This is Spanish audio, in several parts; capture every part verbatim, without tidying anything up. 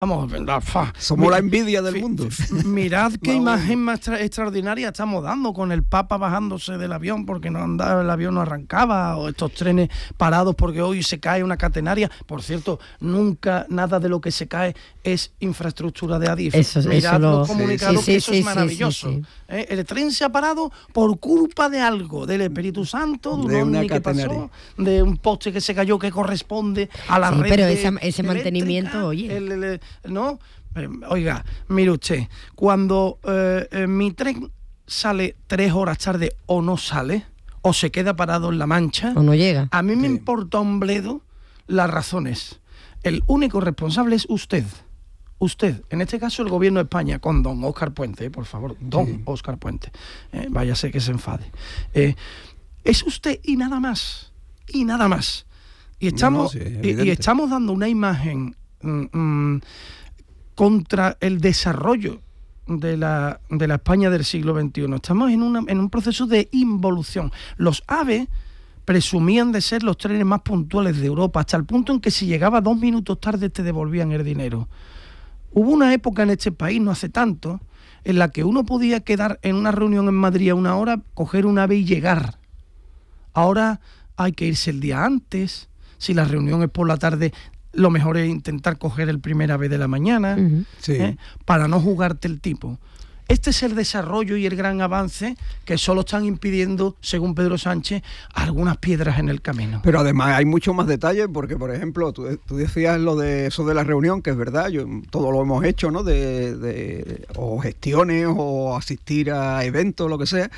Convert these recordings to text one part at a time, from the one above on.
Vamos, fa, somos mira, la envidia del fi, mundo. Fi, mirad qué imagen más tra- extraordinaria estamos dando con el Papa bajándose del avión porque no andaba, el avión no arrancaba, o estos trenes parados porque hoy se cae una catenaria. Por cierto, nunca nada de lo que se cae es infraestructura de Adif. Eso, Mirad eso lo, los comunicados, sí, sí, que eso sí, es maravilloso. Sí, sí, sí. ¿Eh? El tren se ha parado por culpa de algo, del Espíritu Santo, de un de ovni que pasó, de un poste que se cayó que corresponde a la sí, red pero de esa, ese eléctrica, mantenimiento, oye. el, el, el, ¿no? Oiga, mire usted, cuando eh, eh, mi tren sale tres horas tarde o no sale, o se queda parado en La Mancha, o no llega, a mí me sí. importa un bledo las razones. El único responsable es usted. Usted, en este caso el gobierno de España, con don Óscar Puente, eh, por favor, don sí. Óscar Puente, eh, váyase que se enfade. Eh, es usted y nada más, y nada más. Y estamos, no, no, sí, y, y estamos dando una imagen mm, mm, contra el desarrollo de la, de la España del siglo veintiuno. Estamos en, una, en un proceso de involución. Los AVE presumían de ser los trenes más puntuales de Europa, hasta el punto en que si llegaba dos minutos tarde te devolvían el dinero. Hubo una época en este país, no hace tanto, en la que uno podía quedar en una reunión en Madrid a una hora, coger un AVE y llegar. Ahora hay que irse el día antes. Si la reunión es por la tarde, lo mejor es intentar coger el primer AVE de la mañana, uh-huh. sí. ¿eh? Para no jugarte el tipo. Este es el desarrollo y el gran avance que solo están impidiendo, según Pedro Sánchez, algunas piedras en el camino. Pero además hay mucho más detalles, porque, por ejemplo, tú, tú decías lo de eso de la reunión, que es verdad, yo, todo lo hemos hecho, ¿no? De, de, o gestiones, o asistir a eventos, lo que sea.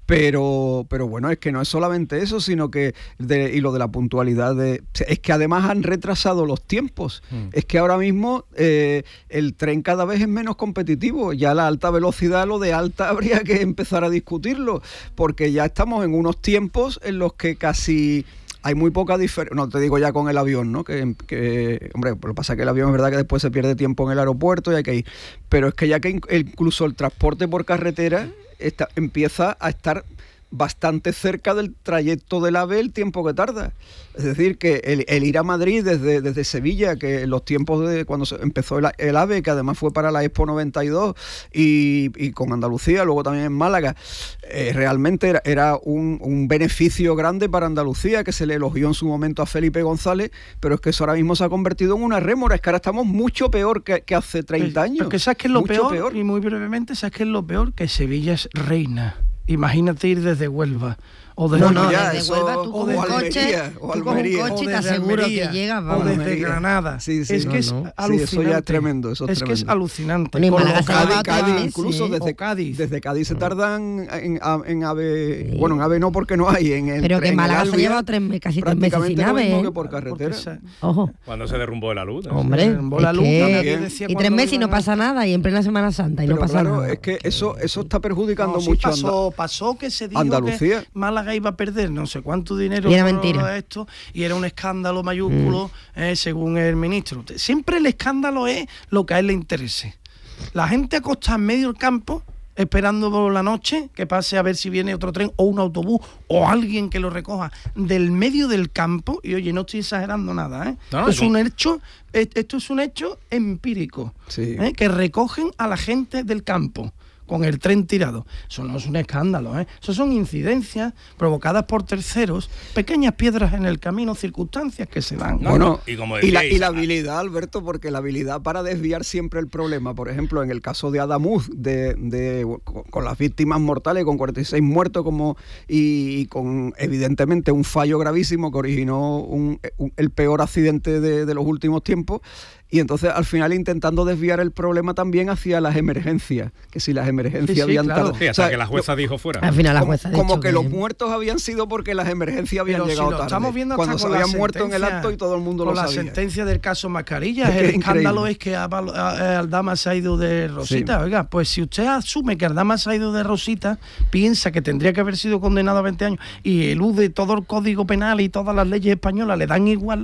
Pero, pero bueno, es que no es solamente eso, sino que, de, y lo de la puntualidad, de, es que además han retrasado los tiempos. Mm. Es que ahora mismo eh, el tren cada vez es menos competitivo. Ya la alta velocidad, lo de alta, habría que empezar a discutirlo, porque ya estamos en unos tiempos en los que casi hay muy poca diferencia. No te digo ya con el avión, ¿no? Que, que hombre, lo que pasa es que el avión es verdad que después se pierde tiempo en el aeropuerto y hay que ir. Pero es que ya que incluso el transporte por carretera Está, empieza a estar bastante cerca del trayecto del AVE el tiempo que tarda. Es decir, que el, el ir a Madrid desde, desde Sevilla, que los tiempos de cuando se empezó el, el AVE, que además fue para la Expo noventa y dos, y, y con Andalucía, luego también en Málaga, eh, realmente era, era un, un beneficio grande para Andalucía, que se le elogió en su momento a Felipe González, pero es que eso ahora mismo se ha convertido en una rémora. Es que ahora estamos mucho peor que, que hace treinta años. Porque ¿sabes qué es lo peor? peor? Y muy brevemente, ¿sabes qué es lo peor? Que Sevilla es reina. Imagínate ir desde Huelva. O de no, no, ya, desde eso, Huelva tú con un coche, o tú con un coche y te aseguro que llegas, vamos. O desde Almería. Granada. Sí, sí, es no, que es no. alucinante. Sí, eso ya es tremendo. Eso es, es tremendo. que es alucinante. Ni Con Málaga los Cádiz, Cádiz, sí, incluso sí. desde Cádiz. Desde Cádiz se tardan en, en AVE. Sí. Bueno, en AVE no, porque no hay. En el, Pero que en Málaga el se lleva tres, casi tres meses sin AVE. Que por carretera. Se... Ojo. Cuando se derrumbó la luz. Hombre, se derrumbó la luz. Que... Y tres meses y no pasa nada. Y en plena Semana Santa y Pero no pasa claro, nada. es que eso, eso está perjudicando no, sí mucho. Pasó, pasó que se dijo Andalucía. que Málaga iba a perder no sé cuánto dinero. Y era mentira. Esto, y era un escándalo mayúsculo, mm. eh, según el ministro. Siempre el escándalo es lo que a él le interese. La gente acostada en medio del campo, esperando por la noche que pase a ver si viene otro tren o un autobús o alguien que lo recoja del medio del campo. Y oye, no estoy exagerando nada, ¿eh? No, esto, es un hecho, esto es un hecho empírico, sí. ¿eh? Que recogen a la gente del campo con el tren tirado. Eso no es un escándalo, ¿eh? Eso son incidencias provocadas por terceros, pequeñas piedras en el camino, circunstancias que se dan. Bueno, y, como decíais, y, la, y la habilidad, Alberto, porque la habilidad para desviar siempre el problema, por ejemplo, en el caso de Adamuz, de, de, con las víctimas mortales, con cuarenta y seis muertos, como y, y con evidentemente un fallo gravísimo que originó un, un, el peor accidente de, de los últimos tiempos. Y entonces al final intentando desviar el problema también hacia las emergencias, que si las emergencias sí, sí, habían claro. tardado. Sí, hasta o sea, que la jueza lo, dijo fuera. Al final la jueza como, como que, que los muertos habían sido porque las emergencias habían pero llegado si lo tarde. Estamos viendo cuando se habían muerto en el acto y todo el mundo lo sabía. Con la sentencia del caso Mascarillas, es el es escándalo increíble. es que Aldama se ha ido de Rosita. Sí. Oiga, pues si usted asume que Aldama se ha ido de Rosita, piensa que tendría que haber sido condenado a veinte años y elude todo el código penal y todas las leyes españolas le dan igual,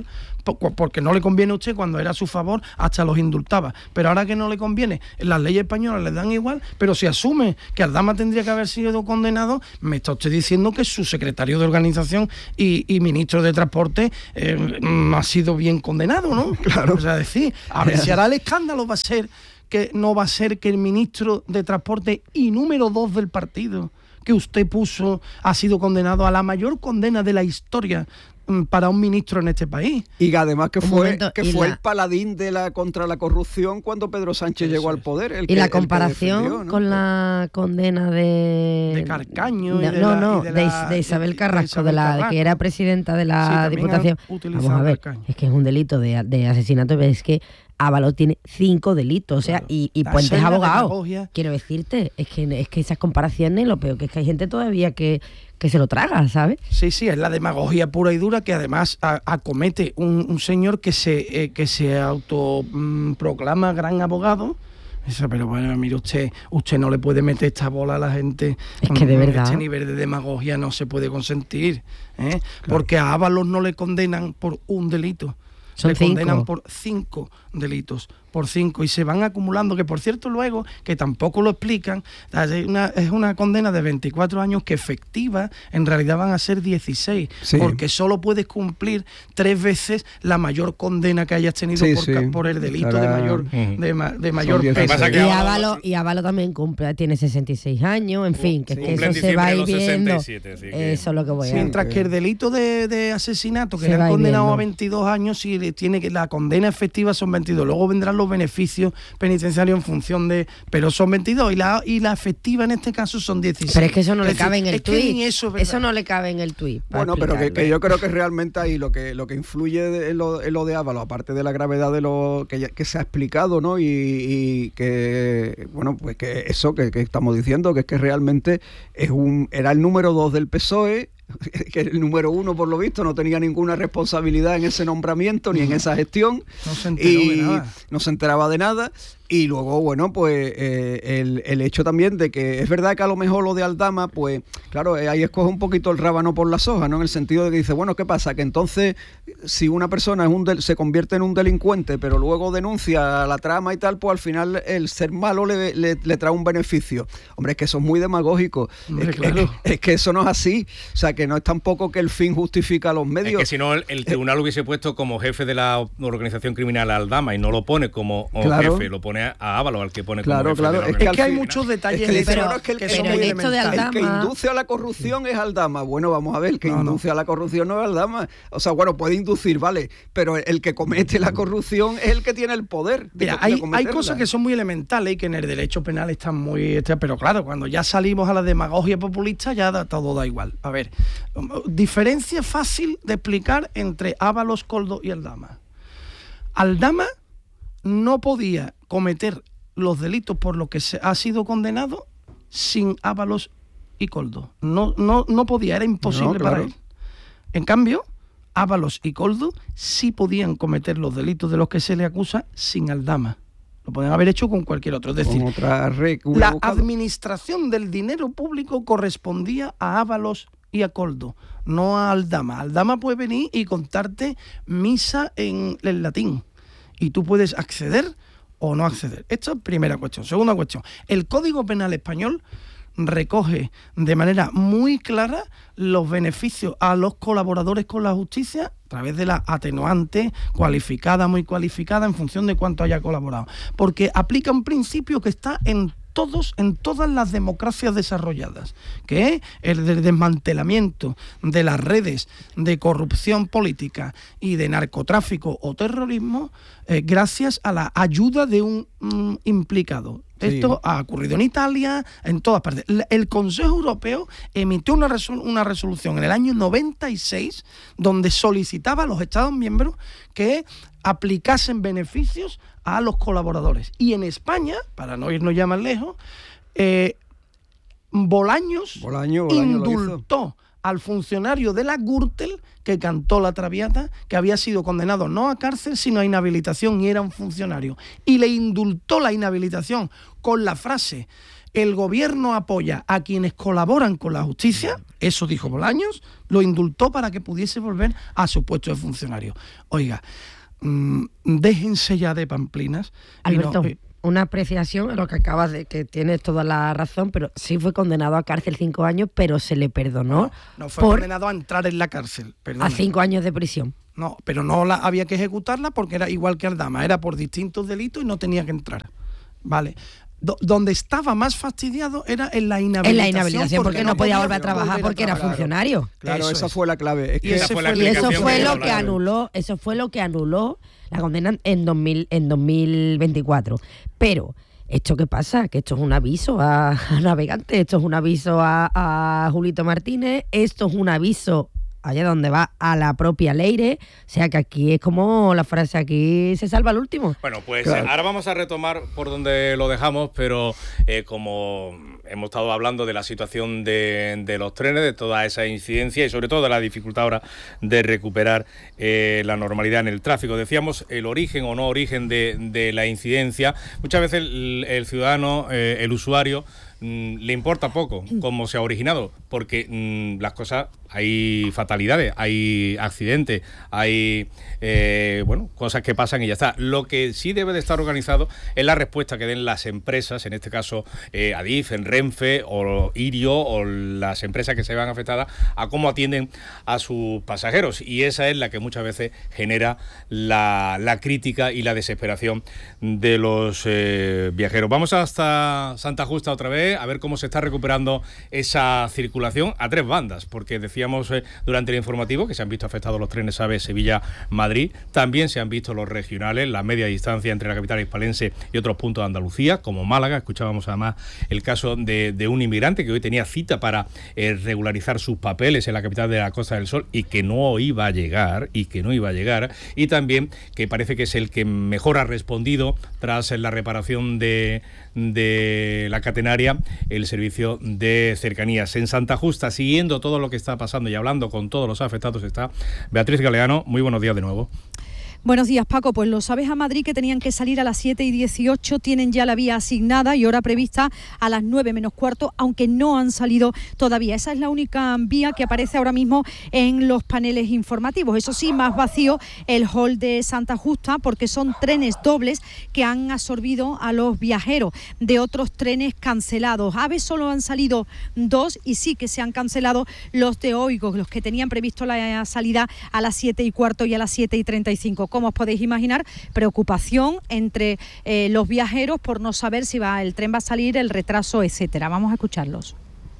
porque no le conviene a usted, cuando era a su favor hasta los indultaba, pero ahora que no le conviene, las leyes españolas le dan igual, pero si asume que Aldama tendría que haber sido condenado, me está usted diciendo que su secretario de organización y, y ministro de transporte eh, ha sido bien condenado, ¿no? Claro. O sea, decir, a ver si ahora el escándalo va a ser que no va a ser que el ministro de transporte y número dos del partido que usted puso ha sido condenado a la mayor condena de la historia para un ministro en este país. Y además que Un fue, momento, que y fue la- el paladín de la contra la corrupción cuando Pedro Sánchez Eso llegó al es. poder. el Y que- la el que comparación defendió, ¿no? con la condena de... De Carcaño y de- de no, la- no, y de de, la- de Isabel de- de Carrasco, de, Isabel la Carrasco. que era presidenta de Sí, la también Diputación. ha utilizado Vamos a ver, Carcaño. es que es un delito de, de asesinato, pero es que Ábalos tiene cinco delitos, o sea, Claro. y, y La Puente es seña abogado. demagogia. Quiero decirte, es que, es que esas comparaciones, lo peor que es que hay gente todavía que, que se lo traga, ¿sabes? Sí, sí, es la demagogia pura y dura que además a- acomete un, un señor que se, eh, que se autoproclama gran abogado. Eso, pero bueno, mire usted, usted no le puede meter esta bola a la gente. Es que de Mm, verdad. Este nivel de demagogia no se puede consentir, ¿eh? Porque a Ábalos no le condenan por un delito. Son le cinco. condenan por cinco delitos, por cinco, y se van acumulando, que por cierto luego, que tampoco lo explican, es una, es una condena de veinticuatro años que efectiva en realidad van a ser dieciséis, Sí. porque solo puedes cumplir tres veces la mayor condena que hayas tenido Sí, por, sí. ca- por el delito de Estará- mayor, Ujú. de, ma- de mayor dieciséis. peso. Pasa que Y Ábalos- Ávalo, y Ávalo también cumple, tiene sesenta y seis años, en fin, que es que Cumple en eso se va a ir diciembre los viendo. sesenta y siete, así que- Eso es lo que voy a Mientras que el delito de, de asesinato, que Se le va han condenado viendo. a veintidós años, si le tiene que la condena efectiva son veintidós. Luego vendrán los beneficios penitenciarios en función de, pero son veintidós y la y la efectiva en este caso son dieciséis. Pero es que eso no le Es decir, cabe en el es que tuit. ni eso, es Eso verdad. no le cabe en el tuit. para Bueno, pero que, explicarlo. que yo creo que realmente ahí lo que lo que influye de- en, lo, en lo de Ábalos, aparte de la gravedad de lo que, ya- que se ha explicado, ¿no? Y, y que, bueno, pues que eso que, que estamos diciendo, que es que realmente es un era el número dos del P S O E, que el número uno, por lo visto, no tenía ninguna responsabilidad en ese nombramiento ni en esa gestión. No se enteró de y nada. no se enteraba de nada. Y luego, bueno, pues eh, el, el hecho también de que es verdad que a lo mejor lo de Aldama, pues claro, eh, ahí escoge un poquito el rábano por las hojas, ¿no? En el sentido de que dice, bueno, ¿qué pasa? Que entonces, si una persona es un del- se convierte en un delincuente, pero luego denuncia la trama y tal, pues al final el ser malo le, le- le trae un beneficio. Hombre, es que eso es muy demagógico. Hombre, es, que- claro. es que- es que eso no es así. O sea, que no es tampoco que el fin justifica los Es medios. que si no, el, el tribunal hubiese puesto como jefe de la organización criminal a Aldama y no lo pone como o Claro. jefe, lo pone a Ábalos, al que pone Claro, como jefe claro, de la es Es que, al hay fin- muchos detalles es que dice, de- bueno, es que el- que pero son en muy esto de elementales. El que Aldama- induce a la corrupción es Aldama. Bueno, vamos a ver, el que No, no. induce a la corrupción no es Aldama. O sea, bueno, puede inducir, vale, pero el que comete la corrupción es el que tiene el poder. de Mira, co- de hay, hay cometerla. cosas que son muy elementales y que en el derecho penal están muy... este, Pero claro, cuando ya salimos a la demagogia populista ya da, todo da igual. A ver, um, diferencia fácil de explicar entre Ábalos, Coldo y Aldama. Aldama no podía cometer los delitos por los que se ha sido condenado sin Ábalos y Coldo. No, no, no podía, era imposible No, claro. para él. En cambio, Ábalos y Coldo sí podían cometer los delitos de los que se le acusa sin Aldama. Lo podían haber hecho con cualquier otro. Es decir, Con otra red que hubiera la buscado. administración del dinero público correspondía a Ábalos y a Coldo, no a Aldama. Aldama puede venir y contarte misa en, en latín y tú puedes acceder o no acceder. Esto es primera cuestión. Segunda cuestión, el Código Penal español recoge de manera muy clara los beneficios a los colaboradores con la justicia a través de la atenuante cualificada, muy cualificada, en función de cuánto haya colaborado. Porque aplica un principio que está en todos, en todas las democracias desarrolladas, que es el del desmantelamiento de las redes de corrupción política y de narcotráfico o terrorismo, eh, gracias a la ayuda de un mm, implicado. Sí. Esto ha ocurrido en Italia, en todas partes. La- El Consejo Europeo emitió una, resol- una resolución en el año noventa y seis donde solicitaba a los Estados miembros que aplicasen beneficios a los colaboradores. Y en España, para no irnos ya más lejos, eh, Bolaños, Bolaño, Bolaño lo hizo. indultó al funcionario de la Gürtel que cantó la Traviata, que había sido condenado no a cárcel, sino a inhabilitación, y era un funcionario. Y le indultó la inhabilitación con la frase: el gobierno apoya a quienes colaboran con la justicia, eso dijo Bolaños, lo indultó para que pudiese volver a su puesto de funcionario. Oiga, mmm, déjense ya de pamplinas. Alberto, y no, una apreciación a lo que acabas de, que tienes toda la razón, pero sí fue condenado a cárcel cinco años, pero se le perdonó. No, no fue por, condenado a entrar en la cárcel, perdona. A cinco años de prisión. No, pero no la, había que ejecutarla porque era igual que Aldama, era por distintos delitos y no tenía que entrar. Vale. Do, donde estaba más fastidiado era en la inhabilitación. En la inhabilitación, porque, porque no podía volver a trabajar volver a porque era trabajar. funcionario. Claro, Eso esa es. fue la clave. Es que Y esa esa fue fue la Y eso fue que lo la que clave. anuló, eso fue lo que anuló la condena en dos mil, en dos mil veinticuatro. Pero ¿esto qué pasa? Que esto es un aviso a, a navegantes, esto es un aviso a, a Julito Martínez, esto es un aviso allá donde va a la propia Leire, o sea que aquí es como la frase, aquí se salva el último. Bueno, pues Claro. ahora vamos a retomar por donde lo dejamos, pero eh, como hemos estado hablando de la situación de, de los trenes, de toda esa incidencia y sobre todo de la dificultad ahora de recuperar eh, la normalidad en el tráfico. Decíamos el origen o no origen de, de la incidencia. Muchas veces el, el ciudadano, eh, el usuario, mmm, le importa poco cómo se ha originado, porque mmm, las cosas, hay fatalidades, hay accidentes, hay eh, bueno, cosas que pasan y ya está. Lo que sí debe de estar organizado es la respuesta que den las empresas, en este caso eh, Adif, en Renfe o Irio o las empresas que se vean afectadas, a cómo atienden a sus pasajeros, y esa es la que muchas veces genera la, la crítica y la desesperación de los eh, viajeros. Vamos hasta Santa Justa otra vez a ver cómo se está recuperando esa circulación a tres bandas, porque decíamos eh, durante el informativo que se han visto afectados los trenes AVE Sevilla-Madrid, también se han visto los regionales, la media distancia entre la capital hispalense y otros puntos de Andalucía, como Málaga. Escuchábamos además el caso de, de un inmigrante que hoy tenía cita para eh, regularizar sus papeles en la capital de la Costa del Sol y que no iba a llegar, y que no iba a llegar, y también que parece que es el que mejor ha respondido tras la reparación de, de la catenaria, el servicio de cercanías. En Santa Justa, siguiendo todo lo que está pasando y hablando con todos los afectados, está Beatriz Galeano. Muy buenos días de nuevo. Buenos días, Paco. Pues los AVEs a Madrid que tenían que salir a las siete y dieciocho tienen ya la vía asignada y hora prevista a las nueve menos cuarto, aunque no han salido todavía. Esa es la única vía que aparece ahora mismo en los paneles informativos. Eso sí, más vacío el hall de Santa Justa, porque son trenes dobles que han absorbido a los viajeros de otros trenes cancelados. AVE solo han salido dos y sí que se han cancelado los de Oigo, los que tenían previsto la salida a las siete y cuarto y a las siete y treinta y cinco. Como os podéis imaginar, preocupación entre eh, los viajeros por no saber si va, el tren va a salir, el retraso, etcétera. Vamos a escucharlos.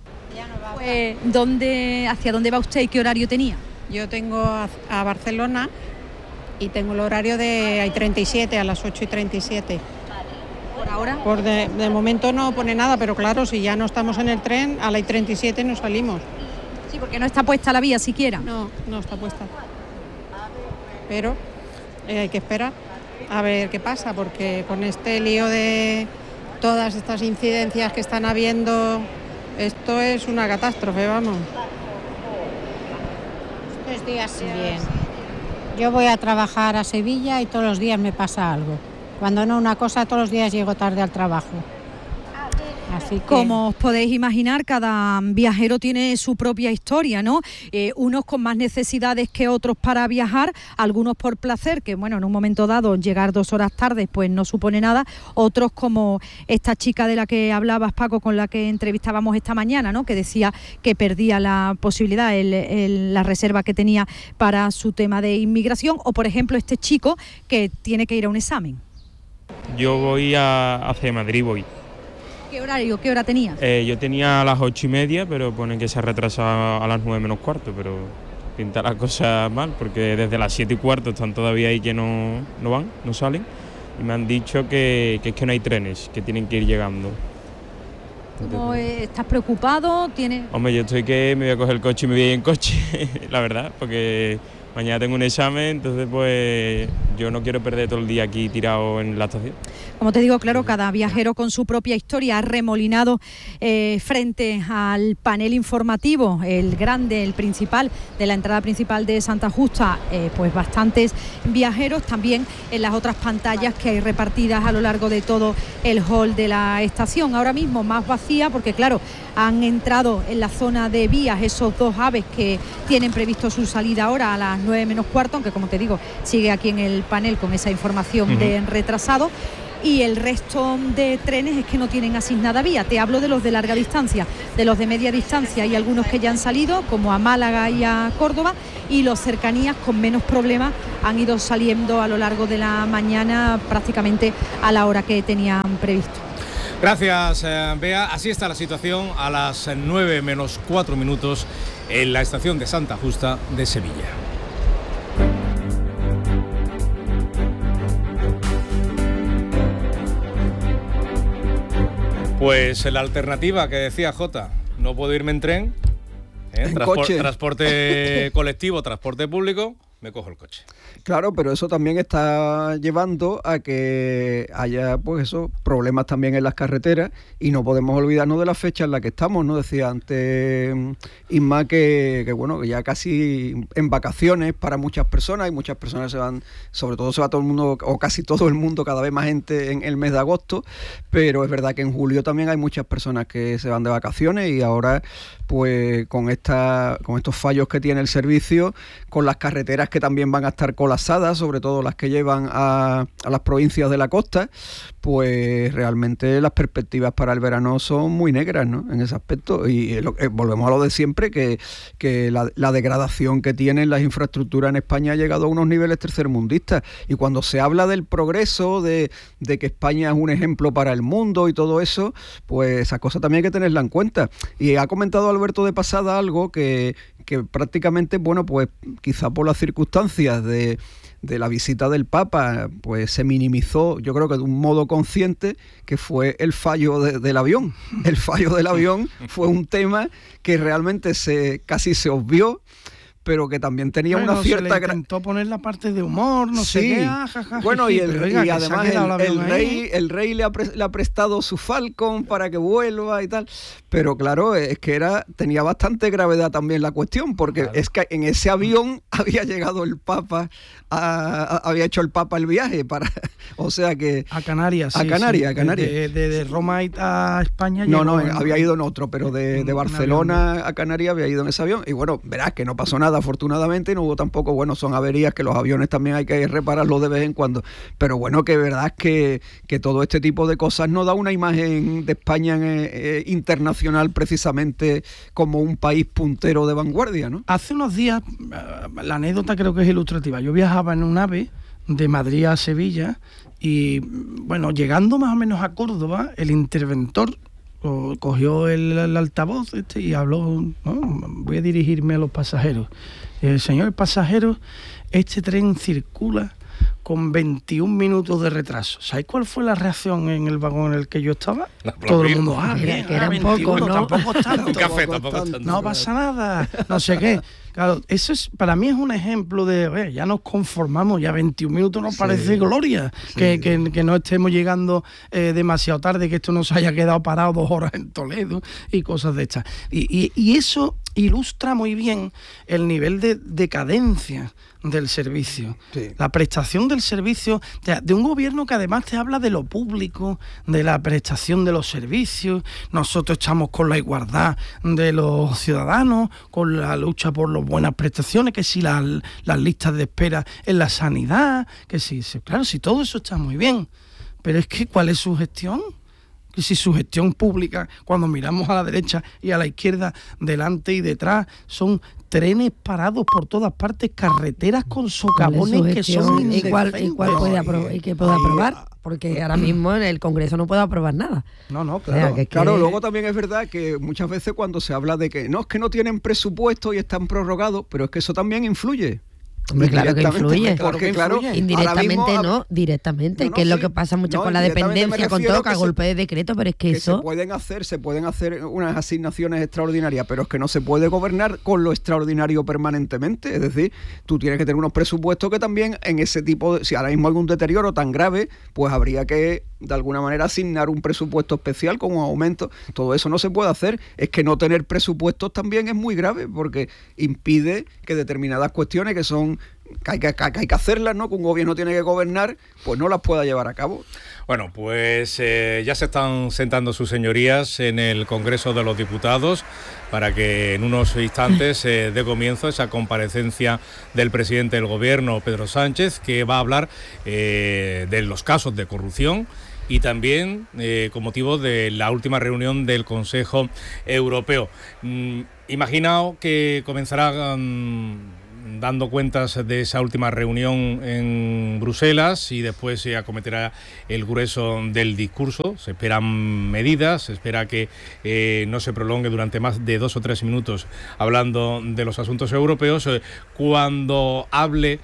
Pues, ¿dónde, ¿hacia dónde va usted y qué horario tenía? Yo tengo a, a Barcelona y tengo el horario de I treinta y siete a las ocho y treinta y siete. ¿Por ahora? Por de, de momento no pone nada, pero claro, si ya no estamos en el tren, a la I treinta y siete no salimos. Sí, porque no está puesta la vía siquiera. No, no está puesta. Pero eh, hay que esperar a ver qué pasa, porque con este lío de todas estas incidencias que están habiendo, esto es una catástrofe, vamos. Tres días bien. Yo voy a trabajar a Sevilla y todos los días me pasa algo. Cuando no una cosa, todos los días llego tarde al trabajo. Así que... Como os podéis imaginar, cada viajero tiene su propia historia, ¿no? Eh, unos con más necesidades que otros para viajar, algunos por placer, que bueno, en un momento dado llegar dos horas tarde pues no supone nada, otros como esta chica de la que hablabas, Paco, con la que entrevistábamos esta mañana, ¿no? Que decía que perdía la posibilidad, el, el, la reserva que tenía para su tema de inmigración, o por ejemplo este chico que tiene que ir a un examen. Yo voy a, hacia Madrid, voy. ¿Qué horario, qué hora tenías? Eh, yo tenía a las ocho y media, pero pone que se ha retrasado a las nueve menos cuarto, pero pinta la cosa mal, porque desde las siete y cuarto están todavía ahí que no, no van, no salen, y me han dicho que, que es que no hay trenes, que tienen que ir llegando. ¿Cómo eh, estás preocupado? ¿Tienes... Hombre, yo estoy que me voy a coger el coche y me voy a ir en coche, la verdad, porque mañana tengo un examen, entonces pues yo no quiero perder todo el día aquí tirado en la estación. Como te digo, claro, cada viajero con su propia historia ha remolinado eh, frente al panel informativo, el grande, el principal, de la entrada principal de Santa Justa, eh, pues bastantes viajeros, también en las otras pantallas que hay repartidas a lo largo de todo el hall de la estación. Ahora mismo más vacía porque, claro, han entrado en la zona de vías esos dos AVEs que tienen previsto su salida ahora a las nueve menos cuarto, aunque como te digo, sigue aquí en el panel con esa información uh-huh. de retrasado. Y el resto de trenes es que no tienen asignada vía. Te hablo de los de larga distancia, de los de media distancia y algunos que ya han salido, como a Málaga y a Córdoba, y los cercanías con menos problemas han ido saliendo a lo largo de la mañana prácticamente a la hora que tenían previsto. Gracias, eh, Bea. Así está la situación a las nueve menos cuatro minutos en la estación de Santa Justa de Sevilla. Pues la alternativa que decía Jota, no puedo irme en tren, ¿eh? en Transpor- coche. transporte colectivo, transporte público, me cojo el coche. Claro, pero eso también está llevando a que haya, pues eso, problemas también en las carreteras, y no podemos olvidarnos de la fecha en la que estamos, ¿no? Decía antes Isma que, que bueno, que ya casi en vacaciones para muchas personas, y muchas personas se van, sobre todo se va todo el mundo, o casi todo el mundo, cada vez más gente en el mes de agosto, pero es verdad que en julio también hay muchas personas que se van de vacaciones, y ahora, pues con esta, con estos fallos que tiene el servicio, con las carreteras que también van a estar colapsadas, sobre todo las que llevan a, a las provincias de la costa, pues realmente las perspectivas para el verano son muy negras, ¿no? En ese aspecto, y lo, eh, volvemos a lo de siempre, que, que la, la degradación que tienen las infraestructuras en España ha llegado a unos niveles tercermundistas, y cuando se habla del progreso, de, de que España es un ejemplo para el mundo y todo eso, pues esa cosa también hay que tenerla en cuenta. Y ha comentado Alberto de pasada algo que, que prácticamente, bueno, pues quizá por las circunstancias de, de la visita del Papa, pues se minimizó, yo creo que de un modo consciente, que fue el fallo de, del avión. El fallo del avión fue un tema que realmente se casi se obvió, pero que también tenía bueno, una cierta... se le intentó poner la parte de humor, no sí. sé qué, ah, ja, ja, bueno, jiji, y, el, pero, oiga, y además el, el rey, el rey le ha, pre, le ha prestado su Falcon para que vuelva y tal, pero claro, es que era tenía bastante gravedad también la cuestión, porque claro. es que en ese avión había llegado el Papa, a, a, había hecho el Papa el viaje para, o sea que... A Canarias, A sí, Canarias, sí. a Canarias. De, de, de Roma a España... No, no, en, había ido en otro, pero de, de Barcelona a Canarias había ido en ese avión, y bueno, verás que no pasó nada, afortunadamente, no hubo tampoco, bueno, son averías que los aviones también hay que repararlos de vez en cuando, pero bueno, que verdad es que, que todo este tipo de cosas no da una imagen de España eh, eh, internacional precisamente como un país puntero de vanguardia, ¿no? Hace unos días, la anécdota creo que es ilustrativa, yo viajaba en un AVE de Madrid a Sevilla y, bueno, llegando más o menos a Córdoba, el interventor cogió el, el altavoz este y habló, ¿no? Voy a dirigirme a los pasajeros. Eh, señor pasajero, este tren circula con veintiún minutos de retraso. ¿Sabéis cuál fue la reacción en el vagón en el que yo estaba? Todo el mundo, ah, bien, que era un poco, ¿no? Tampoco tanto. Un café, tampoco tanto. No pasa nada, no sé qué. Claro, eso es, para mí es un ejemplo de, oye, ya nos conformamos, ya veintiún minutos nos sí. parece gloria, sí. que, que, que no estemos llegando eh, demasiado tarde, que esto no se haya quedado parado dos horas en Toledo y cosas de estas. Y, y, y eso ilustra muy bien el nivel de decadencia del servicio, sí. la prestación del servicio de, de un gobierno que además te habla de lo público, de la prestación de los servicios. Nosotros estamos con la igualdad de los ciudadanos, con la lucha por las buenas prestaciones, que si las, las listas de espera en la sanidad, que si, claro, si todo eso está muy bien, pero es que ¿cuál es su gestión? Que si su gestión pública, cuando miramos a la derecha y a la izquierda, delante y detrás, son trenes parados por todas partes, carreteras con socavones que son ¿Y cuál, y cuál puede aprobar, y qué puede aprobar? Porque ahora mismo en el Congreso no puede aprobar nada. No, no, claro. O sea, que, claro, que... luego también es verdad que muchas veces cuando se habla de que no, es que no tienen presupuesto y están prorrogados, pero es que eso también influye. Hombre, claro que influye. Porque, claro, indirectamente mismo, no, directamente, no, no, que es lo sí, que pasa mucho no, con la dependencia, con todo, que a se, golpe de decreto, pero es que, que eso... se pueden hacer, se pueden hacer unas asignaciones extraordinarias, pero es que no se puede gobernar con lo extraordinario permanentemente. Es decir, tú tienes que tener unos presupuestos que también en ese tipo de... Si ahora mismo hay un deterioro tan grave, pues habría que, de alguna manera, asignar un presupuesto especial con un aumento. Todo eso no se puede hacer. Es que no tener presupuestos también es muy grave, porque impide que determinadas cuestiones que son... Que hay que, que hay que hacerlas, ¿no? Que un gobierno tiene que gobernar, pues no las pueda llevar a cabo. Bueno, pues eh, ya se están sentando sus señorías en el Congreso de los Diputados para que en unos instantes eh, dé comienzo esa comparecencia del presidente del Gobierno, Pedro Sánchez, que va a hablar eh, de los casos de corrupción y también eh, con motivo de la última reunión del Consejo Europeo. Mm, imaginaos que comenzará... Um, dando cuentas de esa última reunión en Bruselas y después se acometerá el grueso del discurso. Se esperan medidas, se espera que eh, no se prolongue durante más de dos o tres minutos hablando de los asuntos europeos. Cuando hable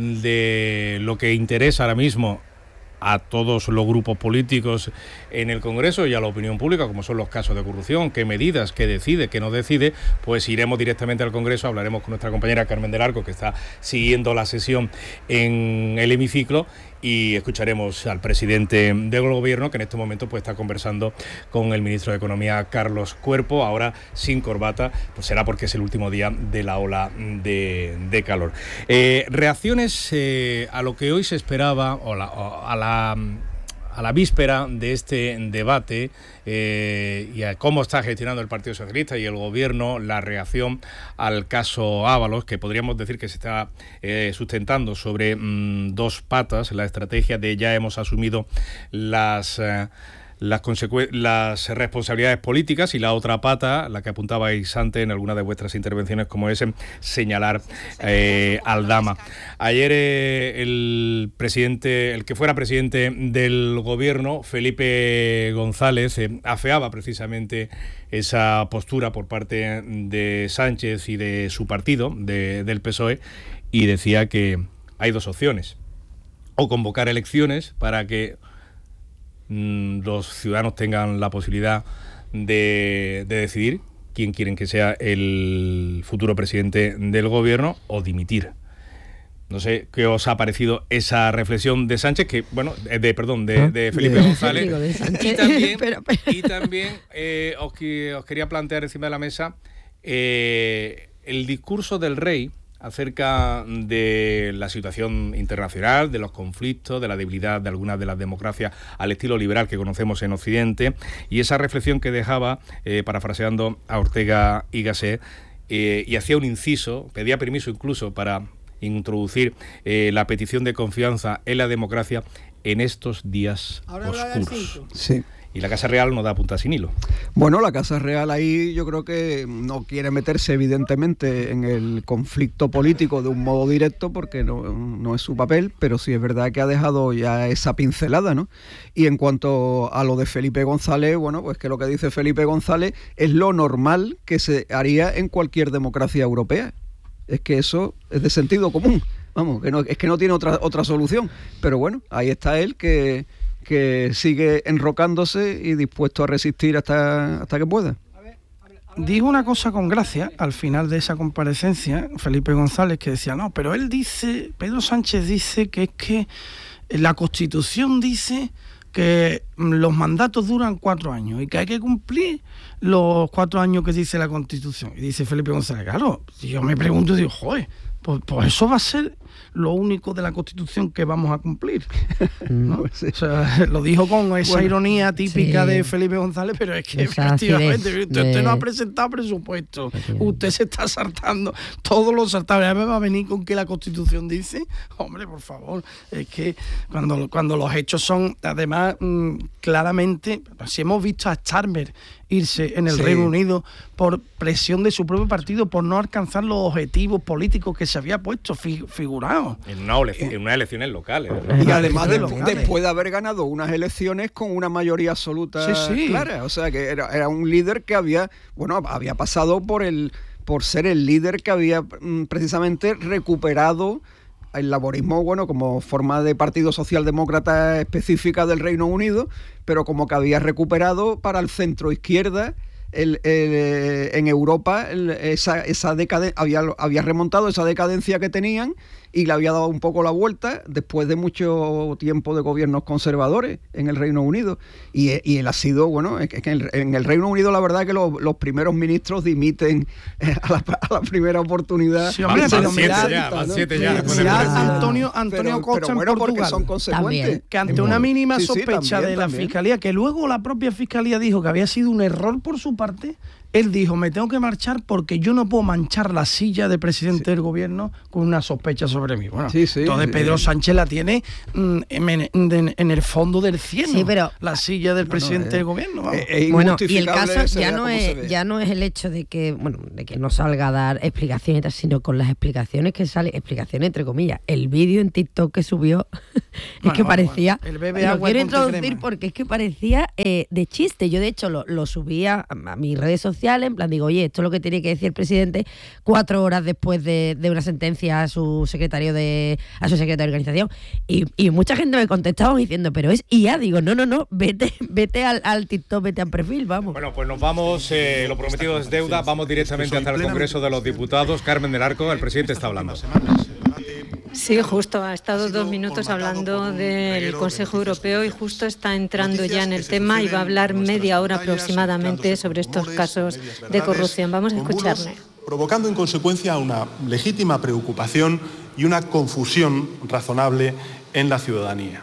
de lo que interesa ahora mismo a todos los grupos políticos en el Congreso y a la opinión pública, como son los casos de corrupción, qué medidas, qué decide, qué no decide, pues iremos directamente al Congreso, hablaremos con nuestra compañera Carmen del Arco, que está siguiendo la sesión en el hemiciclo, y escucharemos al presidente del Gobierno, que en este momento pues está conversando con el ministro de Economía, Carlos Cuerpo, ahora sin corbata, pues será porque es el último día de la ola de, de calor. Eh, reacciones eh, a lo que hoy se esperaba, o, la, o a la... a la víspera de este debate eh, y a cómo está gestionando el Partido Socialista y el Gobierno la reacción al caso Ábalos, que podríamos decir que se está eh, sustentando sobre mmm, dos patas, la estrategia de ya hemos asumido las... Eh, Las, consecu- las responsabilidades políticas, y la otra pata, la que apuntabais antes en alguna de vuestras intervenciones, como es señalar eh, al Dama. Ayer eh, el presidente, el que fuera presidente del Gobierno, Felipe González, eh, afeaba precisamente esa postura por parte de Sánchez y de su partido, de, del P S O E, y decía que hay dos opciones: o convocar elecciones para que los ciudadanos tengan la posibilidad de, de decidir quién quieren que sea el futuro presidente del Gobierno, o dimitir. No sé qué os ha parecido esa reflexión de Sánchez, que bueno, de perdón, de, de Felipe González. Y también, pero, pero. Y también eh, os, os quería plantear encima de la mesa eh, el discurso del rey acerca de la situación internacional, de los conflictos, de la debilidad de algunas de las democracias al estilo liberal que conocemos en Occidente, y esa reflexión que dejaba, eh, parafraseando a Ortega y Gasset, eh, y hacía un inciso, pedía permiso incluso para introducir eh, la petición de confianza en la democracia en estos días Ahora oscuros. Sí. Y la Casa Real no da punta sin hilo. Bueno, la Casa Real ahí yo creo que no quiere meterse evidentemente en el conflicto político de un modo directo, porque no, no es su papel, pero sí es verdad que ha dejado ya esa pincelada, ¿no? Y en cuanto a lo de Felipe González, bueno, pues que lo que dice Felipe González es lo normal que se haría en cualquier democracia europea. Es que eso es de sentido común, vamos, que no, es que no tiene otra, otra solución. Pero bueno, ahí está él que... que sigue enrocándose y dispuesto a resistir hasta, hasta que pueda. Dijo una cosa con gracia al final de esa comparecencia, Felipe González, que decía, no, pero él dice, Pedro Sánchez dice que es que la Constitución dice que los mandatos duran cuatro años y que hay que cumplir los cuatro años que dice la Constitución. Y dice Felipe González, claro, yo me pregunto y digo, joder, pues, pues eso va a ser lo único de la Constitución que vamos a cumplir, ¿no? Sí. O sea, lo dijo con esa bueno, ironía típica sí. de Felipe González, pero es que esa efectivamente usted, de... usted no ha presentado presupuesto, usted se está saltando todos los saltados, ya me va a venir con que la Constitución dice, hombre, por favor, es que cuando, cuando los hechos son, además, mmm, claramente, si hemos visto a Starmer irse en el sí. Reino Unido por presión de su propio partido, por no alcanzar los objetivos políticos que se había puesto, fi- figurado. En, una ole- en unas elecciones locales. Y además de, después de haber ganado unas elecciones con una mayoría absoluta sí, sí. clara. O sea, que era, era un líder que había, bueno, había pasado por el por ser el líder que había mm, precisamente recuperado el laborismo, bueno, como forma de partido socialdemócrata específica del Reino Unido, pero como que había recuperado para el centro izquierda el, el, en Europa el, esa, esa decade, había, había remontado esa decadencia que tenían y le había dado un poco la vuelta después de mucho tiempo de gobiernos conservadores en el Reino Unido. Y, y él ha sido, bueno, es que en el, en el Reino Unido la verdad que los, los primeros ministros dimiten a la, a la primera oportunidad. Sí, hombre, van pero siete mirad, ya, van siete ya. Mirad, mirad Antonio, Antonio pero, Costa pero bueno, en Portugal, porque son consecuentes. También. que ante una mínima Sí, sí, sospecha también, de la también. Fiscalía, que luego la propia Fiscalía dijo que había sido un error por su parte, él dijo, me tengo que marchar porque yo no puedo manchar la silla de presidente sí. del gobierno con una sospecha sobre mí. Bueno, sí, sí, entonces sí. Pedro Sánchez la tiene mm, en, en, en el fondo del cielo, sí, pero, la silla del presidente bueno, eh, del gobierno. Vamos. Eh, eh, bueno, y el caso ya no, es, es, ya no es el hecho de que, bueno, de que no salga a dar explicaciones y tal, sino con las explicaciones que sale, explicaciones entre comillas. El vídeo en TikTok que subió es bueno, que bueno, parecía, bueno, el bebé lo agua quiero con introducir crema. porque es que parecía eh, de chiste. Yo de hecho lo, lo subía a, a mis redes sociales, en plan digo, oye, esto es lo que tiene que decir el presidente cuatro horas después de, de una sentencia a su secretario de a su secretario de organización. Y, y mucha gente me contestaba diciendo, pero es I A. Digo, no, no, no, vete, vete al, al TikTok, vete al perfil, vamos. Bueno, pues nos vamos, eh, lo prometido es deuda, vamos directamente hasta el Congreso de los Diputados. Carmen del Arco, el presidente está hablando. Sí, justo, ha estado dos minutos hablando del Consejo Europeo y justo está entrando ya en el tema y va a hablar media hora aproximadamente sobre estos casos de corrupción. Vamos a escucharle. Provocando en consecuencia una legítima preocupación y una confusión razonable en la ciudadanía.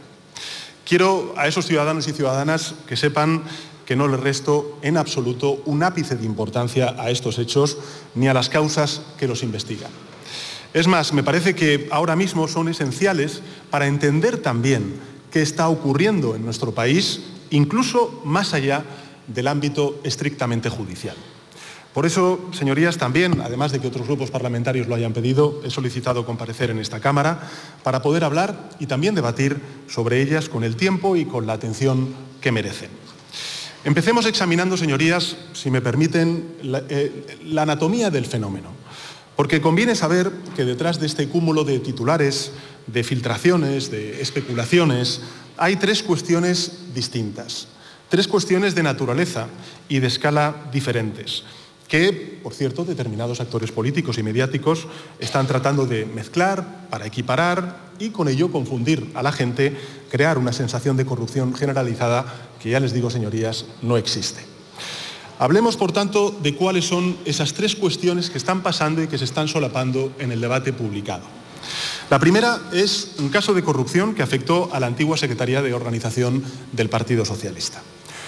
Quiero a esos ciudadanos y ciudadanas que sepan que no les resto en absoluto un ápice de importancia a estos hechos ni a las causas que los investigan. Es más, me parece que ahora mismo son esenciales para entender también qué está ocurriendo en nuestro país, incluso más allá del ámbito estrictamente judicial. Por eso, señorías, también, además de que otros grupos parlamentarios lo hayan pedido, he solicitado comparecer en esta Cámara para poder hablar y también debatir sobre ellas con el tiempo y con la atención que merecen. Empecemos examinando, señorías, si me permiten, la, eh, la anatomía del fenómeno. Porque conviene saber que detrás de este cúmulo de titulares, de filtraciones, de especulaciones, hay tres cuestiones distintas, tres cuestiones de naturaleza y de escala diferentes, que, por cierto, determinados actores políticos y mediáticos están tratando de mezclar para equiparar y con ello confundir a la gente, crear una sensación de corrupción generalizada que, ya les digo, señorías, no existe. Hablemos, por tanto, de cuáles son esas tres cuestiones que están pasando y que se están solapando en el debate publicado. La primera es un caso de corrupción que afectó a la antigua Secretaría de Organización del Partido Socialista.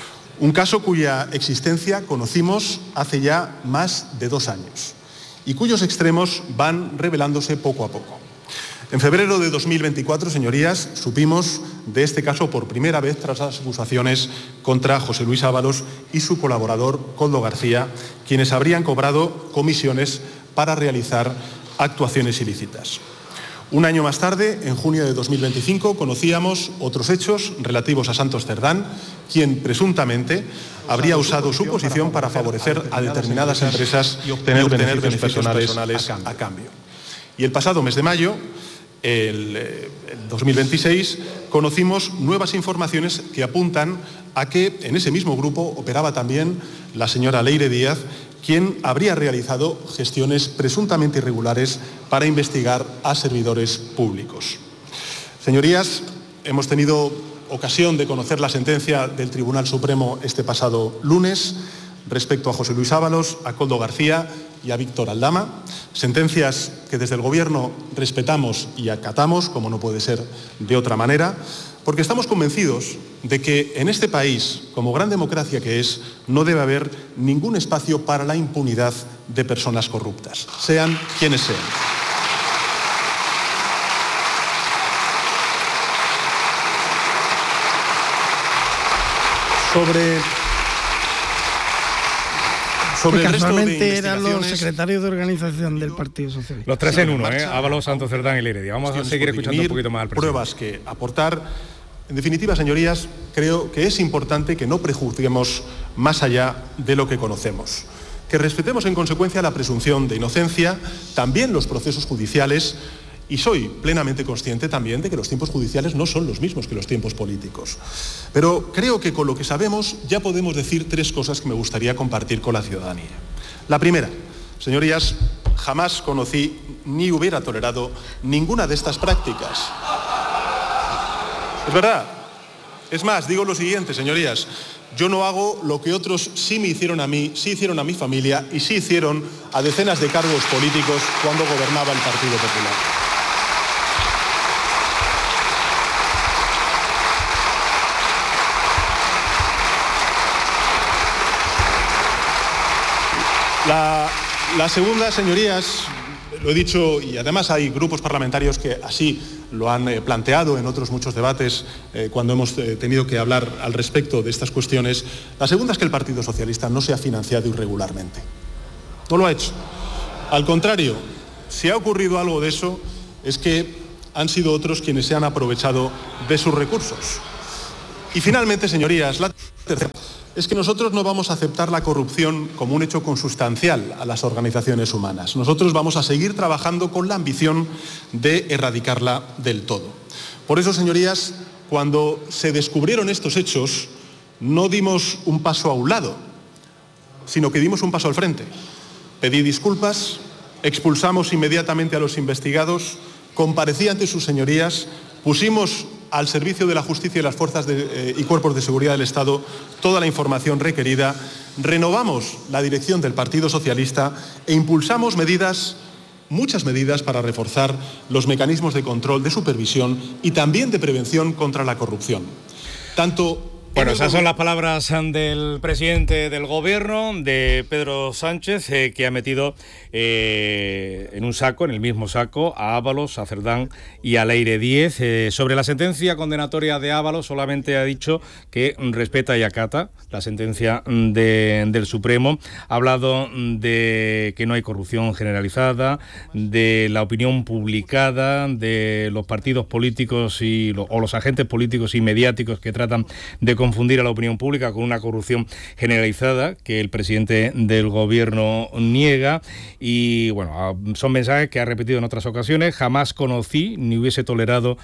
Un caso cuya existencia conocimos hace ya más de dos años y cuyos extremos van revelándose poco a poco. En febrero de dos mil veinticuatro, señorías, supimos de este caso por primera vez tras las acusaciones contra José Luis Ábalos y su colaborador Koldo García, quienes habrían cobrado comisiones para realizar actuaciones ilícitas. Un año más tarde, en junio de dos mil veinticinco, conocíamos otros hechos relativos a Santos Cerdán, quien presuntamente habría usado su posición para favorecer a determinadas empresas y obtener beneficios personales a cambio. Y el pasado mes de mayo, el, el dos mil veintiséis, conocimos nuevas informaciones que apuntan a que en ese mismo grupo operaba también la señora Leire Díaz, quien habría realizado gestiones presuntamente irregulares para investigar a servidores públicos. Señorías, hemos tenido ocasión de conocer la sentencia del Tribunal Supremo este pasado lunes respecto a José Luis Ábalos, a Koldo García y a Víctor Aldama, sentencias que desde el Gobierno respetamos y acatamos, como no puede ser de otra manera, porque estamos convencidos de que en este país, como gran democracia que es, no debe haber ningún espacio para la impunidad de personas corruptas, sean quienes sean. Sobre... Sobre que el casualmente eran los secretarios de organización del Partido Socialista. Los tres en uno, ¿eh? Ábalos, Santos Cerdán y Leire Díaz. Vamos a seguir escuchando un poquito más al presidente. Pruebas que aportar. En definitiva, señorías, creo que es importante que no prejuzguemos más allá de lo que conocemos. que respetemos en consecuencia la presunción de inocencia, también los procesos judiciales, y soy plenamente consciente también de que los tiempos judiciales no son los mismos que los tiempos políticos. Pero creo que con lo que sabemos ya podemos decir tres cosas que me gustaría compartir con la ciudadanía. La primera, señorías, jamás conocí ni hubiera tolerado ninguna de estas prácticas. Es verdad. Es más, digo lo siguiente, señorías, yo no hago lo que otros sí me hicieron a mí, sí hicieron a mi familia y sí hicieron a decenas de cargos políticos cuando gobernaba el Partido Popular. La, la segunda, señorías, lo he dicho, y además hay grupos parlamentarios que así lo han eh, planteado en otros muchos debates eh, cuando hemos eh, tenido que hablar al respecto de estas cuestiones. La segunda es que el Partido Socialista no se ha financiado irregularmente. No lo ha hecho. Al contrario, si ha ocurrido algo de eso, es que han sido otros quienes se han aprovechado de sus recursos. Y finalmente, señorías, la tercera es que nosotros no vamos a aceptar la corrupción como un hecho consustancial a las organizaciones humanas. Nosotros vamos a seguir trabajando con la ambición de erradicarla del todo. Por eso, señorías, cuando se descubrieron estos hechos, no dimos un paso a un lado, sino que dimos un paso al frente. Pedí disculpas, expulsamos inmediatamente a los investigados, comparecí ante sus señorías, pusimos al servicio de la justicia y las fuerzas de, eh, y cuerpos de seguridad del Estado toda la información requerida, renovamos la dirección del Partido Socialista e impulsamos medidas, muchas medidas para reforzar los mecanismos de control, de supervisión y también de prevención contra la corrupción. Tanto Bueno, esas son las palabras del presidente del Gobierno, de Pedro Sánchez, eh, que ha metido eh, en un saco, en el mismo saco, a Ábalos, a Cerdán y a Leire Díez. Eh, sobre la sentencia condenatoria de Ábalos, solamente ha dicho que respeta y acata la sentencia de, del Supremo. Ha hablado de que no hay corrupción generalizada, de la opinión publicada, de los partidos políticos y lo, o los agentes políticos y mediáticos que tratan de confundir a la opinión pública con una corrupción generalizada que el presidente del Gobierno niega. Y bueno, son mensajes que ha repetido en otras ocasiones. Jamás conocí ni hubiese tolerado.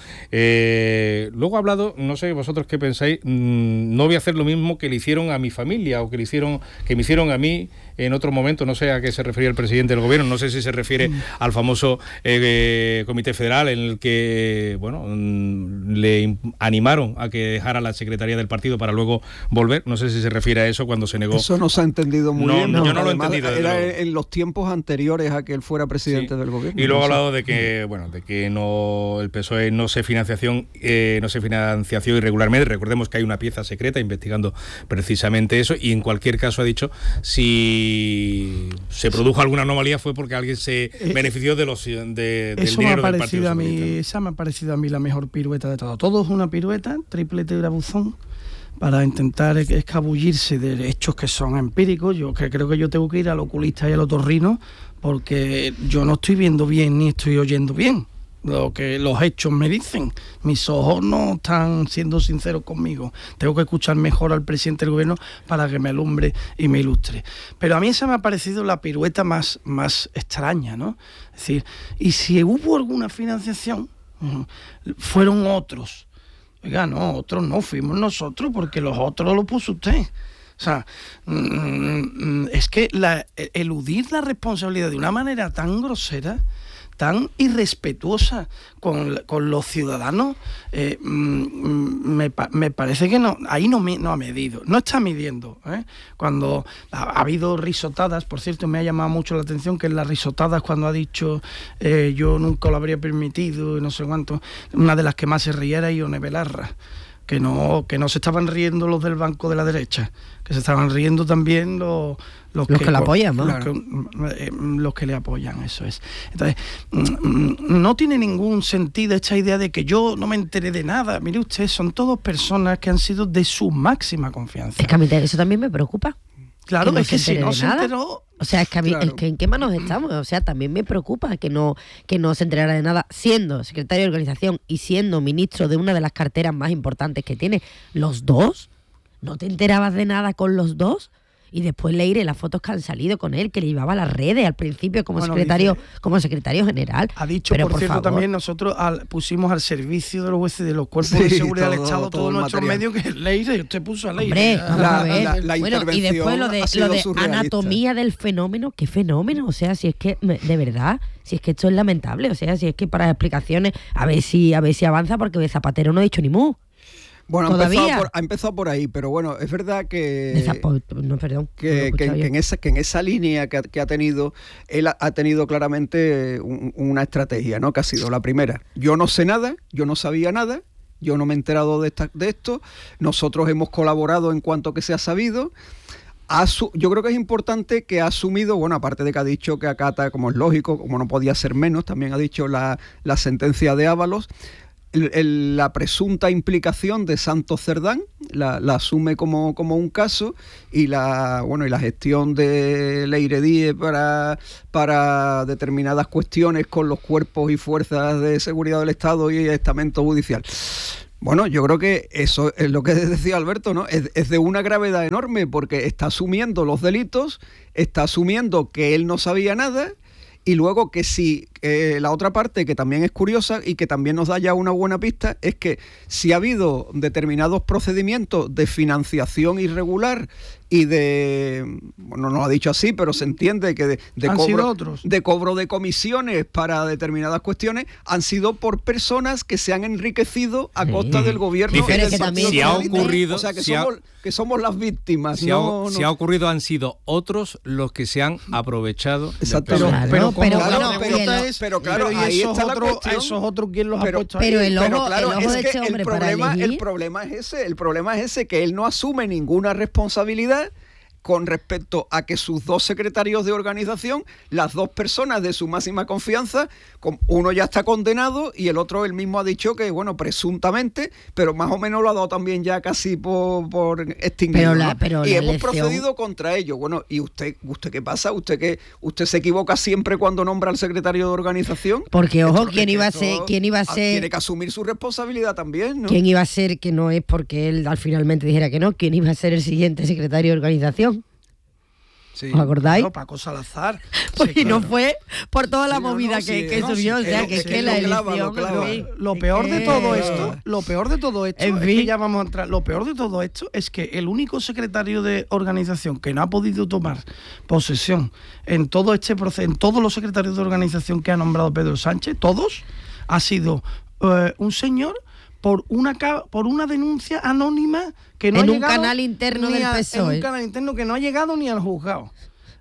Eh, luego ha hablado, no sé vosotros qué pensáis, mmm, no voy a hacer lo mismo que le hicieron a mi familia o que le hicieron, que me hicieron a mí en otro momento. No sé a qué se refería el presidente del Gobierno, no sé si se refiere mm. al famoso eh, Comité Federal en el que, bueno, mm, le animaron a que dejara la secretaría del partido para luego volver. No sé si se refiere a eso cuando se negó. Eso no se ha entendido muy no, bien. No, yo no Además, lo he entendido. Era en los tiempos anteriores a que él fuera presidente sí. del Gobierno. Y luego ha hablado de que, bueno, de que no el P S O E no se financiación, eh, no se financiación irregularmente. Recordemos que hay una pieza secreta investigando precisamente eso. Y en cualquier caso ha dicho si se produjo alguna anomalía fue porque alguien se eh, benefició de los de, del eso dinero me ha del parecido Partido a mí, Socialista. Esa me ha parecido a mí la mejor pirueta de todo. Todo es una pirueta, triplete de buzón, para intentar escabullirse de hechos que son empíricos. Yo que creo que yo tengo que ir al oculista y al otorrino porque yo no estoy viendo bien ni estoy oyendo bien lo que los hechos me dicen. Mis ojos no están siendo sinceros conmigo. Tengo que escuchar mejor al presidente del Gobierno para que me alumbre y me ilustre. Pero a mí esa me ha parecido la pirueta más, más extraña, ¿no? Es decir, y si hubo alguna financiación, fueron otros. Oiga, no, otros no, fuimos nosotros, porque los otros lo puso usted. O sea, mm, es que la, eludir la responsabilidad de una manera tan grosera, tan irrespetuosa con, con los ciudadanos, eh, me, me parece que no, ahí no, no ha medido, no está midiendo. ¿eh? Cuando ha, ha habido risotadas, por cierto, me ha llamado mucho la atención que en las risotadas cuando ha dicho eh, yo nunca lo habría permitido y no sé cuánto, una de las que más se reía era Ione Belarra. Que no, que no se estaban riendo los del banco de la derecha, que se estaban riendo también los, los, los que, que le apoyan, ¿no? Los que, eh, los que le apoyan, eso es. Entonces, no tiene ningún sentido esta idea de que yo no me enteré de nada. Mire usted, son todas personas que han sido de su máxima confianza. Es que a mí eso también me preocupa. Claro, que es que si no se nada. enteró... O sea, es que, a mí, claro. es que ¿en qué manos estamos? O sea, también me preocupa que no, que no se enterara de nada, siendo secretario de organización y siendo ministro de una de las carteras más importantes que tiene. ¿Los dos? ¿No te enterabas de nada con los dos? Y después Leire, las fotos que han salido con él, que le llevaba a las redes al principio como Bueno, secretario dice, como secretario general. Ha dicho, Pero, por, por cierto, favor, también nosotros al, pusimos al servicio de los jueces de los cuerpos Sí, de seguridad todo- del Estado todo todos el nuestros material. medios, que Leire, usted puso a Leire. Hombre, Ya. vamos La- a ver. la- la Bueno, y después lo de, intervención ha sido lo de surrealista. anatomía del fenómeno, qué fenómeno, o sea, si es que, de verdad, si es que esto es lamentable, o sea, si es que para explicaciones, a ver si, a ver si avanza, porque de Zapatero no ha dicho ni mu. Bueno, ha ¿Todavía? empezado, por, ha empezado por ahí, pero bueno, es verdad que... De Zapo- no, perdón. no lo he que, que- escuchado que bien. en esa, que en esa línea que ha, que ha tenido, él ha, ha tenido claramente un- una estrategia, ¿no? Que ha sido la primera. Yo no sé nada, yo no sabía nada, yo no me he enterado de, esta, de esto, nosotros hemos colaborado en cuanto que se ha sabido. Ha su- yo creo que es importante que ha asumido, bueno, aparte de que ha dicho que acata, como es lógico, como no podía ser menos, también ha dicho la, la sentencia de Ábalos. El, el, la presunta implicación de Santos Cerdán la, la asume como, como un caso, y la bueno y la gestión de Leire Díez para, para determinadas cuestiones con los cuerpos y fuerzas de seguridad del Estado y el estamento judicial. Bueno, yo creo que eso es lo que decía Alberto, ¿no? Es, es de una gravedad enorme, porque está asumiendo los delitos, está asumiendo que él no sabía nada. Y luego que si eh, la otra parte, que también es curiosa y que también nos da ya una buena pista, es que si ha habido determinados procedimientos de financiación irregular y de, bueno, no lo ha dicho así, pero se entiende que de, de, Han sido cobro, otros. de cobro de comisiones para determinadas cuestiones, han sido por personas que se han enriquecido a costa del gobierno. Dice, del que Partido también- si ha Socialista. ocurrido- O sea, que, si ha- somos, que somos las víctimas. Si, no, ha, no- si ha ocurrido, han sido otros los que se han aprovechado. del Exactamente. Pero, Claro, pero, como pero la bueno, pregunta pero- es, pero claro, ¿y ahí esos está la otros, cuestión. esos otros quién los Pero- ha puesto ahí? Pero el Pero ojo, claro, el ojo es de que este el hombre para problema, el elegir... problema es ese, el problema es ese, que él no asume ninguna responsabilidad con respecto a que sus dos secretarios de organización, las dos personas de su máxima confianza, con- uno ya está condenado y el otro él mismo ha dicho que, bueno, presuntamente, pero más o menos lo ha dado también ya casi por, por extinguido, Pero la- ¿no? pero y la hemos elección- procedido contra ellos. Bueno, ¿y usted usted qué pasa? ¿Usted que usted se equivoca siempre cuando nombra al secretario de organización? Porque, ojo, Esto- ¿quién iba a esto- ser? ¿Quién iba a ah, ser? Tiene que asumir su responsabilidad también, ¿no? ¿Quién iba a ser, que no es porque él al finalmente dijera que no, quién iba a ser el siguiente secretario de organización? Sí. ¿Os acordáis? No, Paco Salazar. Pues Sí, y no claro. fue por toda la Sí, no, no, movida sí, que, que no, surgió, sí, o sea, es que es que que lo la clava, elección... lo clava. en fin, Lo es peor de que- todo esto, lo peor de todo esto, En es fin. que ya vamos a entrar, lo peor de todo esto es que el único secretario de organización que no ha podido tomar posesión en todo este proceso, en todos los secretarios de organización que ha nombrado Pedro Sánchez, todos, ha sido eh, un señor por una ca- por una denuncia anónima que no En ha un llegado canal interno ni del a- P S O E. En un canal interno que no ha llegado ni al juzgado.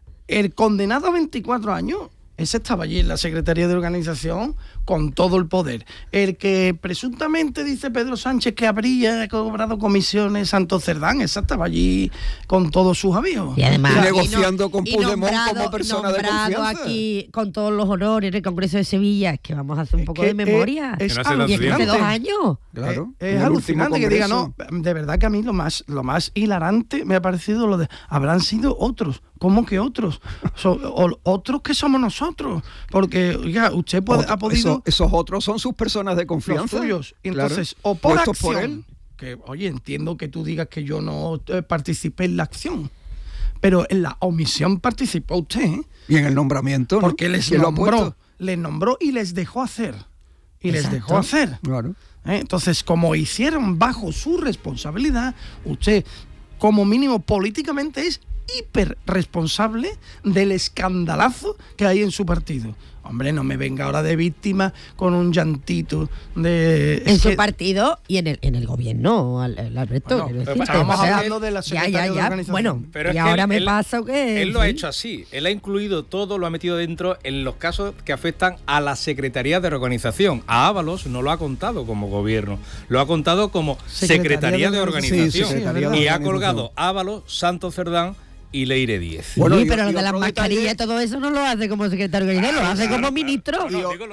El condenado a veinticuatro años, ese estaba allí en la Secretaría de Organización con todo el poder. El que presuntamente dice Pedro Sánchez que habría cobrado comisiones Santos Cerdán, ese estaba allí con todos sus avíos. Y además, Y y negociando no- con y Puigdemont nombrado- como persona de nombrado confianza. aquí con todos los honores en el Congreso de Sevilla, es que vamos a hacer un Es poco que de memoria. es- es Que no hace tanto y es que hace tiempo. dos años. Claro. Eh, en es el alucinante último que diga, no, congreso. de verdad que a mí lo más, lo más hilarante me ha parecido lo de, habrán sido otros. ¿Cómo que otros? So- o- otros que somos nosotros. Porque, oiga, usted puede, Otro- ha podido... esos, esos otros son sus personas de confianza. Los tuyos. Y Claro. entonces, o por Puestos acción, por él. que, oye, entiendo que tú digas que yo no eh, participé en la acción, pero en la omisión participó usted, ¿eh? Y en el nombramiento, ¿no? Porque les ¿Quién lo ha nombró, puesto? les nombró y les dejó hacer. Y les Exacto. dejó hacer. Claro. ¿eh? Entonces, como hicieron bajo su responsabilidad, usted, como mínimo políticamente, es hiper responsable del escandalazo que hay en su partido. Hombre, no me venga ahora de víctima con un llantito de... En es su que- partido y en el en el gobierno, al, al Alberto. Bueno, quiero pero decirte, estábamos o sea, hablando de la ya, secretaria ya, de ya. organización. Bueno, Pero es y que ahora él- me él- pasa que... Él lo ha sí. hecho así. Él ha incluido todo, lo ha metido dentro en los casos que afectan a la Secretaría de Organización. A Ábalos no lo ha contado como gobierno, lo ha contado como Secretaría Secretaría, de de Organización. Organización. Sí, Secretaría de y ha Organización. colgado Ábalos, Santos Cerdán y Leire Díez. Sí, Bueno, y- pero y lo de las otro mascarillas detalle- y todo eso no lo hace como secretario de organización, lo hace como ministro. No, no, Yo- digo lo-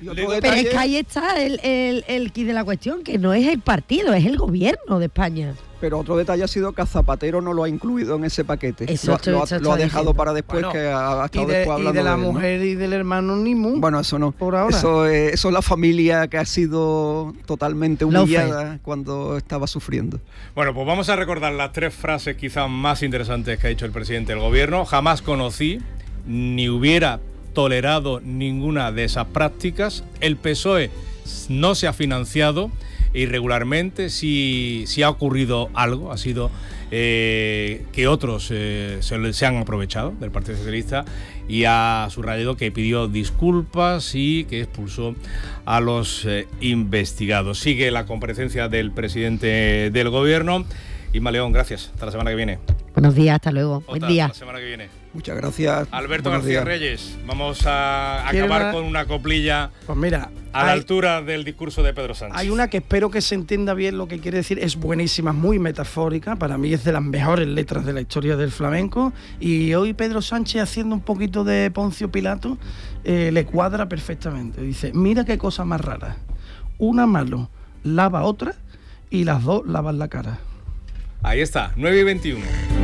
Pero es que ahí está el, el, el quid de la cuestión, que no es el partido, es el gobierno de España. Pero otro detalle ha sido que a Zapatero no lo ha incluido en ese paquete. Eso lo, estoy, lo, eso lo ha dejado diciendo. para después, bueno, que ha, ha estado y de, después hablando y de la de él, mujer ¿no? y del hermano ni mu. Bueno, eso no. Por ahora. Eso, eh, eso es la familia que ha sido totalmente humillada cuando estaba sufriendo. Bueno, pues vamos a recordar las tres frases quizás más interesantes que ha dicho el presidente del gobierno. Jamás conocí ni hubiera tolerado ninguna de esas prácticas. El P S O E no se ha financiado irregularmente. Si, si ha ocurrido algo, ha sido eh, que otros eh, se, se han aprovechado del Partido Socialista, y ha subrayado que pidió disculpas y que expulsó a los eh, investigados. Sigue la comparecencia del presidente del gobierno. Inma León, gracias. Hasta la semana que viene. Buenos días, hasta luego. Otra, Buen día. Hasta la semana que viene. Muchas gracias. Alberto Buenos García días. Reyes, vamos a ¿Quiere acabar una- con una coplilla Pues mira, a la hay- altura del discurso de Pedro Sánchez. Hay una que espero que se entienda bien lo que quiere decir, es buenísima, muy metafórica, para mí es de las mejores letras de la historia del flamenco, y hoy Pedro Sánchez, haciendo un poquito de Poncio Pilato, eh, le cuadra perfectamente. Dice, mira qué cosa más rara, una mano lava otra y las dos lavan la cara. Ahí está, nueve y veintiuno.